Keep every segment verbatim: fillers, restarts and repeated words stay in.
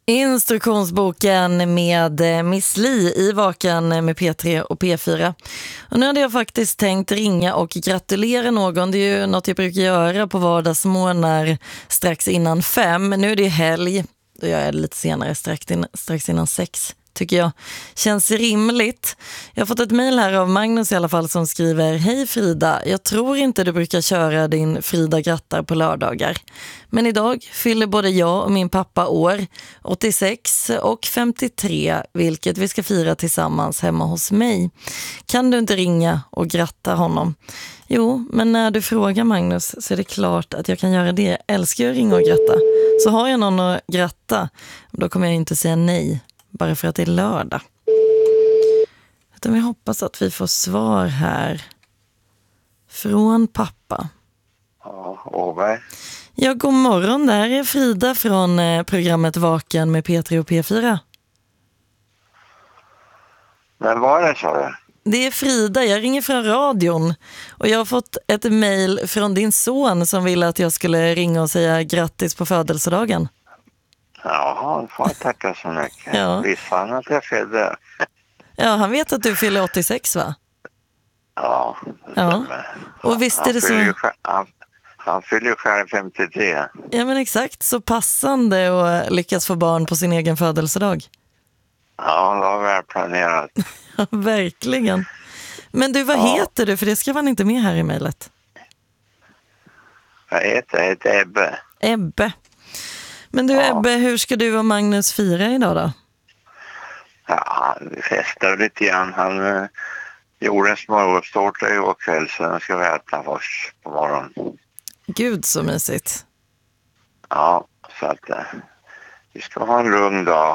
Instruktionsboken med Miss Li i Vaken med P tre och P fyra. Och nu hade jag faktiskt tänkt ringa och gratulera någon. Det är ju något jag brukar göra på vardagsmorgnar strax innan fem. Nu är det helg, då jag är lite senare, strax, in, strax innan sex. Tycker jag känns rimligt. Jag har fått ett mejl här av Magnus i alla fall som skriver: Hej Frida, jag tror inte du brukar köra din Frida grattar på lördagar. Men idag fyller både jag och min pappa år, åttiosex och femtiotre, vilket vi ska fira tillsammans hemma hos mig. Kan du inte ringa och gratta honom? Jo, men när du frågar Magnus så är det klart att jag kan göra det. Jag älskar att ringa och gratta. Så har jag någon att gratta, då kommer jag inte säga nej. Bara för att det är lördag. Utan vi hoppas att vi får svar här. Från pappa. Ja, Åberg. Ja, god morgon. Där är Frida från programmet Vaken med P tre och P fyra. Men var det, sa du? Det är Frida, jag ringer från radion. Och jag har fått ett mejl från din son som ville att jag skulle ringa och säga grattis på födelsedagen. Jaha, får jag tacka så mycket. Ja. Visst han att jag födde. Ja, han vet att du fyller åttiosex, va? Ja. Ja. Och visst är det så... Ju, han, han fyller ju själv femtiotre. Ja, men exakt. Så passande att lyckas få barn på sin egen födelsedag. Ja, det var väl planerat. Ja, verkligen. Men du, vad ja. heter du? För det ska man inte med här i mejlet. Jag heter, jag heter Ebbe. Ebbe. Men du, ja. Ebbe, hur ska du och Magnus fira idag då? Ja, han festade lite grann. Han uh, gjorde en smörgåstårta igår kväll, så den ska vi äta först på morgonen. Gud, så mysigt. Ja, så att uh, vi ska ha en lugn dag.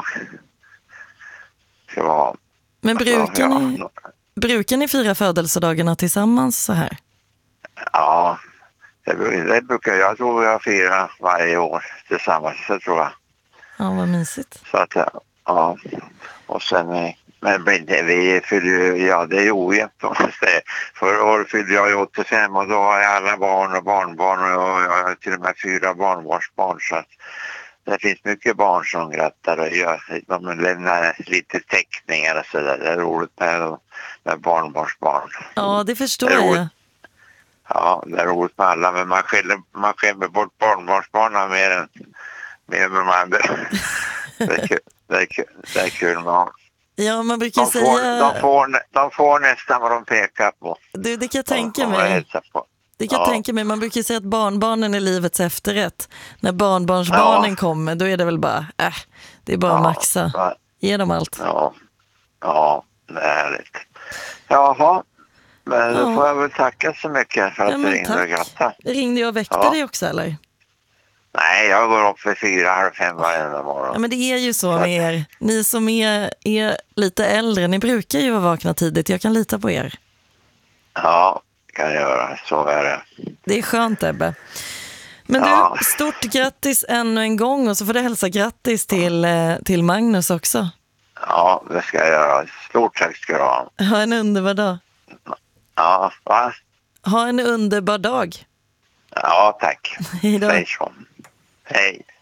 Ska vi ha. Men brukar, ja, ni, ja. brukar ni fira födelsedagarna tillsammans så här? Ja, det, det brukar jag. Jag tror jag firar varje år tillsammans, så tror jag. Ja, vad mysigt. Så att, ja. Och sen, men vi fyller ju, ja det är ojämnt. Förra året fyllde jag åttiofem och då har jag alla barn och barnbarn och jag har till och med fyra barnbarnsbarn, så att det finns mycket barn som grattar och gör, de lämnar lite teckningar och sådär. Det är roligt med, med barnbarnsbarn. Ja, det förstår det jag. Ja, det är roligt med alla, men man skäller, man skäller bort barnbarnsbarnen mer än, mer än de andra. Det är kul, det är kul, det är kul med. Ja, man brukar de får, säga... De får, de får nästan vad de pekar på. Du, det kan jag tänka mig. Det kan jag ja. tänka mig. Man brukar säga att barnbarnen är livets efterrätt. När barnbarnsbarnen ja. kommer, då är det väl bara, äh, det är bara ja. att maxa. Ge dem allt. Ja, ja, det är härligt. Jaha, men då ja. får jag väl tacka så mycket för att ja, du ringde och grattade. Ringde jag och väckte ja. dig också, eller? Nej, jag går upp för fyra, halv fem varje morgon. Ja, men det är ju så med er. Ni som är, är lite äldre, ni brukar ju vara vakna tidigt. Jag kan lita på er. Ja, kan jag göra. Så är det. Det är skönt, Ebbe. Men ja. du, stort grattis ännu en gång och så får du hälsa grattis till, till Magnus också. Ja, det ska jag göra. Stort tack ska du ha. Ha en underbar dag. Ja, va? Ha en underbar dag. Ja, tack. Hej då. Hej.